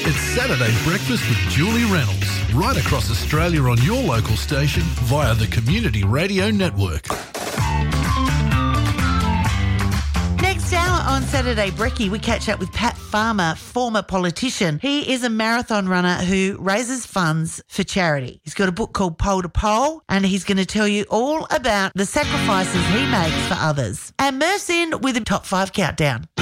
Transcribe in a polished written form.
It's Saturday Breakfast with Julie Reynolds, right across Australia on your local station via the Community Radio Network. Next hour on Saturday Brekkie, we catch up with Pat Farmer, former politician. He is a marathon runner who raises funds for charity. He's got a book called Pole to Pole, and he's going to tell you all about the sacrifices he makes for others. And Merce in with a top 5 countdown.